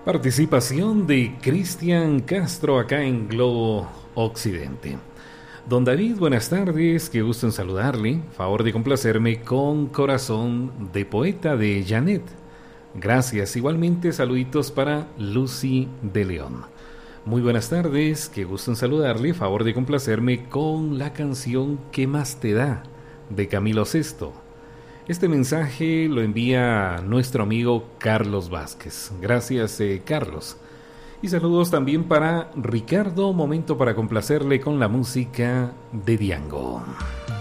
Participación de Cristian Castro acá en Globo Occidente. Don David, buenas tardes, qué gusto en saludarle. Favor de complacerme con Corazón de Poeta de Janet. Gracias, igualmente saluditos para Lucy de León. Muy buenas tardes, qué gusto en saludarle. Favor de complacerme con la canción ¿Qué más te da? De Camilo Sesto. Este mensaje lo envía nuestro amigo Carlos Vázquez. Gracias, Carlos. Y saludos también para Ricardo. Momento para complacerle con la música de Diango.